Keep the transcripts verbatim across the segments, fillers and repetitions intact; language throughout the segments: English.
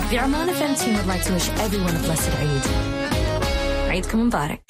The Oman F M team would like to wish everyone a blessed Eid. Eidkum Mubarak.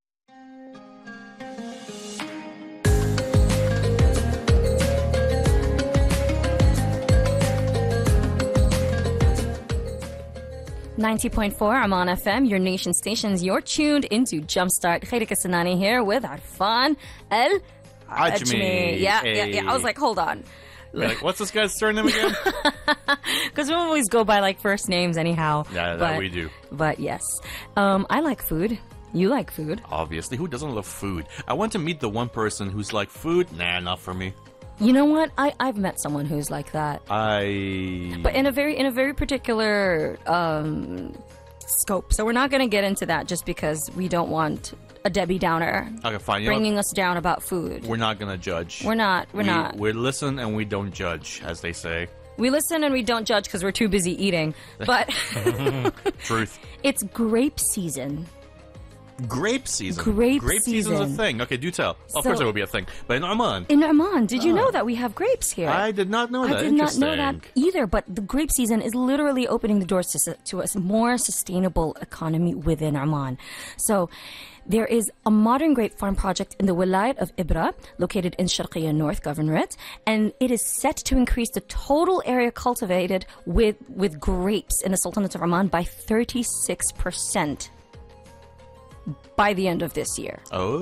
ninety point four Oman F M, your nation stations. You're tuned into Jumpstart. Khairika Sanani here with Arfan El Ajmi. Yeah, yeah, yeah. I was like, hold on. Like, what's this guy's surname again? Because we always go by like first names anyhow. Yeah, but, that we do. But yes. Um, I like food. You like food. Obviously. Who doesn't love food? I want to meet the one person who's like, food? Nah, not for me. You know what? I, I've met someone who's like that. I... But in a very in a very particular um, scope. So we're not going to get into that just because we don't want a Debbie Downer okay, fine. You bringing know, us down about food. We're not going to judge. We're not. We're we, not. We listen and we don't judge, as they say. We listen and we don't judge because we're too busy eating. But Truth. It's grape season. Grape season. Grape, grape season. season's a thing. Okay, do tell. So, of course it will be a thing. But in Oman. In Oman, did you oh. know that we have grapes here? I did not know that. I did not know that either. But the grape season is literally opening the doors to, to a more sustainable economy within Oman. So there is a modern grape farm project in the Wilayat of Ibra, located in Sharqiya North Governorate, and it is set to increase the total area cultivated with, with grapes in the Sultanate of Oman by thirty-six percent. By the end of this year.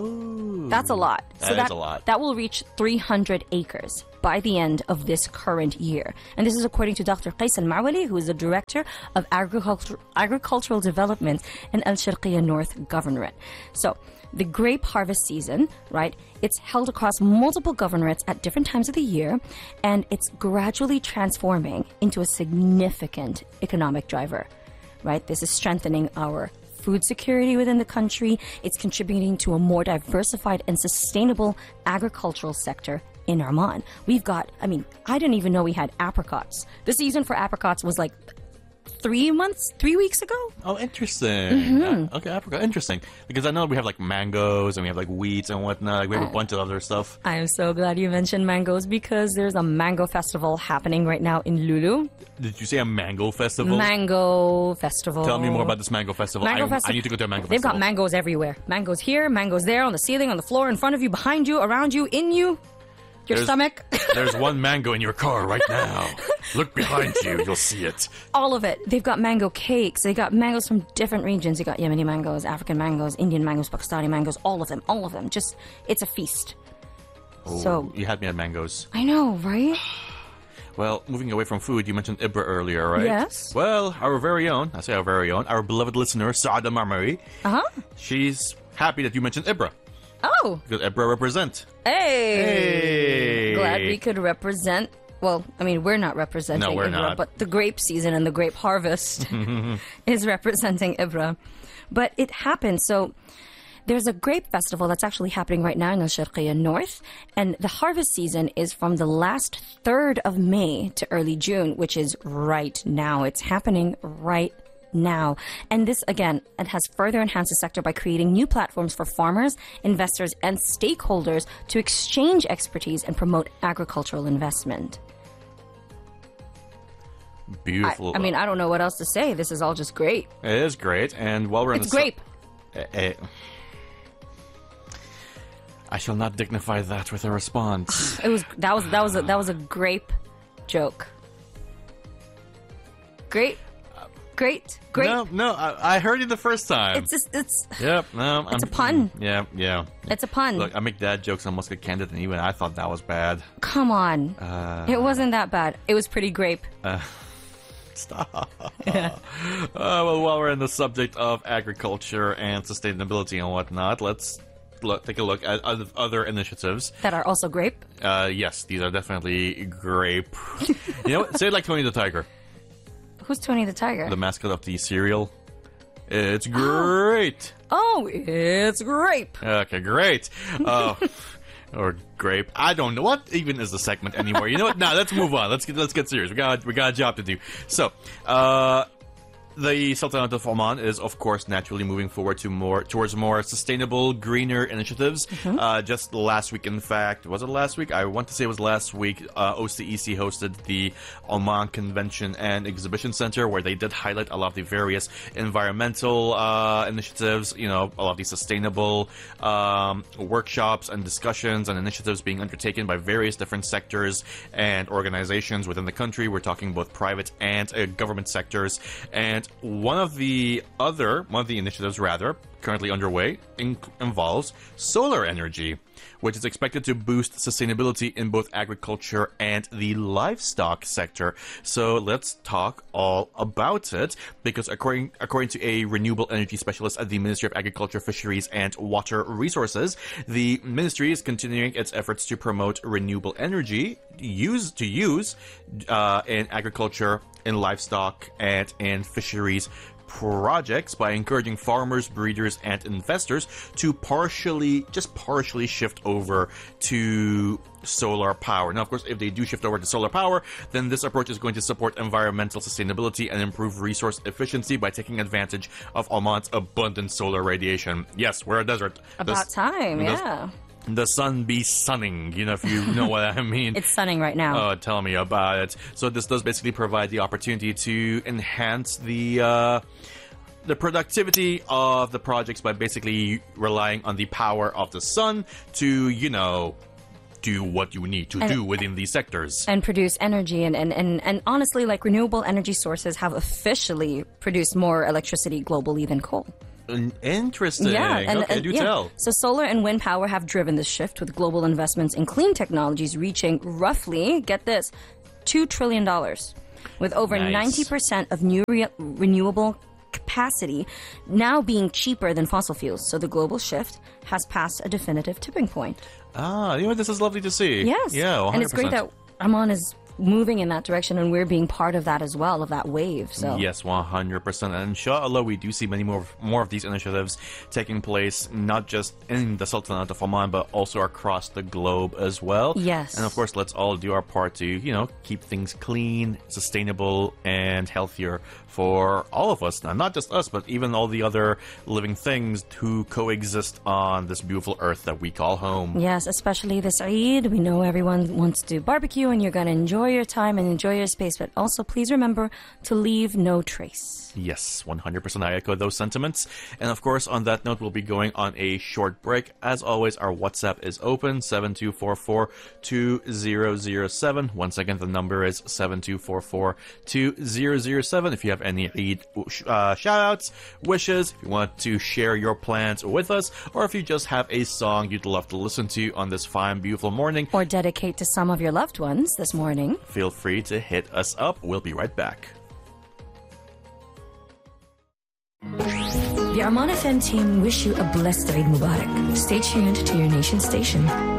Oh. That's a lot. That so that, is a lot. That will reach three hundred acres by the end of this current year. And this is according to Doctor Qais Al-Mawali, who is the Director of Agriculture, Agricultural Development in Al Sharqiya North Governorate. So the grape harvest season, right, it's held across multiple governorates at different times of the year, and it's gradually transforming into a significant economic driver, right? This is strengthening our food security within the country. It's contributing to a more diversified and sustainable agricultural sector in Oman. We've got, I mean, I didn't even know we had apricots. The season for apricots was like three months, three weeks ago. Oh, interesting. Mm-hmm. Uh, okay, Africa, interesting. Because I know we have like mangoes and we have like wheats and whatnot. Like we have a bunch of other stuff. I'm so glad you mentioned mangoes because there's a mango festival happening right now in Lulu. Did you say a mango festival? Mango festival. Tell me more about this mango festival. Mango I, festi- I need to go to a mango They've festival. got mangoes everywhere. Mangoes here, mangoes there, on the ceiling, on the floor, in front of you, behind you, around you, in you. Your there's, stomach. There's one mango in your car right now. Look behind you. You'll see it. All of it. They've got mango cakes. They got mangoes from different regions. They got Yemeni mangoes, African mangoes, Indian mangoes, Pakistani mangoes. All of them. All of them. Just, it's a feast. Oh, so you had me at mangoes. I know, right? Well, moving away from food, you mentioned Ibra earlier, right? Yes. Well, our very own, I say our very own, our beloved listener, Saada Marmari. Uh-huh. She's happy that you mentioned Ibra. Oh. Because Ibra represent. Hey. Hey. Glad we could represent. Well, I mean, we're not representing no, we're Ibra, not. but the grape season and the grape harvest is representing Ibra. But it happened. So there's a grape festival that's actually happening right now in Al Sharqiya North. And the harvest season is from the last third of May to early June, which is right now. It's happening right now. And this, again, it has further enhanced the sector by creating new platforms for farmers, investors, and stakeholders to exchange expertise and promote agricultural investment. Beautiful. I, I mean, I don't know what else to say. This is all just great. It is great. And while we're in It's the... grape. Su- uh, uh, I shall not dignify that with a response. It was that was that was a, that was a grape joke. Great. Great, great. No, no, I, I heard you the first time. It's just, it's. Yep, no, It's I'm, a pun. Yeah, yeah. It's a pun. Look, I make dad jokes on Muscat Candid, and even I thought that was bad. Come on, Uh, it wasn't that bad. It was pretty grape. Uh, stop. uh, well, while we're in the subject of agriculture and sustainability and whatnot, let's look, take a look at other, other initiatives. That are also grape. Uh, yes, these are definitely grape. You know what? Say it like Tony the Tiger. Who's Tony the Tiger? The mascot of the cereal. It's great. Oh, it's grape. Okay, great. Uh, or grape. I don't know what even is the segment anymore. You know what? Now let's move on. Let's get let's get serious. We got we got a job to do. So, uh, The Sultanate of Oman is, of course, naturally moving forward to more towards more sustainable, greener initiatives. Mm-hmm. Uh, just last week, in fact, was it last week? I want to say it was last week. Uh, O C E C hosted the Oman Convention and Exhibition Center, where they did highlight a lot of the various environmental uh, initiatives. You know, a lot of the sustainable um, workshops and discussions and initiatives being undertaken by various different sectors and organizations within the country. We're talking both private and uh, government sectors, and one of the other, one of the initiatives rather, currently underway in, involves solar energy, which is expected to boost sustainability in both agriculture and the livestock sector. So let's talk all about it, because according according to a renewable energy specialist at the Ministry of Agriculture, Fisheries and Water Resources, the ministry is continuing its efforts to promote renewable energy use to use uh, in agriculture, in livestock, and in fisheries projects by encouraging farmers, breeders, and investors to partially, just partially shift over to solar power. Now, of course, if they do shift over to solar power, then this approach is going to support environmental sustainability and improve resource efficiency by taking advantage of Oman's abundant solar radiation. Yes, we're a desert. About the, time, the, yeah. The sun be sunning, you know, if you know what I mean. It's sunning right now. Oh, tell me about it. So this does basically provide the opportunity to enhance the uh, the productivity of the projects by basically relying on the power of the sun to, you know, do what you need to and, do within these sectors. And produce energy. And, and, and, and honestly, like, renewable energy sources have officially produced more electricity globally than coal. Interesting. Yeah, and, okay, and, do yeah. tell. So solar and wind power have driven this shift, with global investments in clean technologies reaching roughly, get this, two trillion dollars, with over nice. ninety percent of new re- renewable capacity now being cheaper than fossil fuels. So the global shift has passed a definitive tipping point. Ah, you know what? This is lovely to see. Yes. Yeah, one hundred percent. And it's great that Oman is moving in that direction, and we're being part of that as well, of that wave. So yes, one hundred percent. And inshallah, we do see many more more of these initiatives taking place, not just in the Sultanate of Oman, but also across the globe as well. Yes. And of course, let's all do our part to, you know, keep things clean, sustainable, and healthier for all of us. Now, not just us, but even all the other living things who coexist on this beautiful earth that we call home. Yes, especially this Eid. We know everyone wants to barbecue, and you're going to enjoy your time and enjoy your space, but also please remember to leave no trace. Yes, one hundred percent. I echo those sentiments. And of course, on that note, we'll be going on a short break. As always, our WhatsApp is open, seven two four four, two zero zero seven. Once again, the number is seven two four four, two zero zero seven. If you have any Eid uh, shout-outs, wishes, if you want to share your plans with us, or if you just have a song you'd love to listen to on this fine, beautiful morning, or dedicate to some of your loved ones this morning, feel free to hit us up. We'll be right back. The Arman F M team wish you a blessed Eid Mubarak. Stay tuned to your nation station.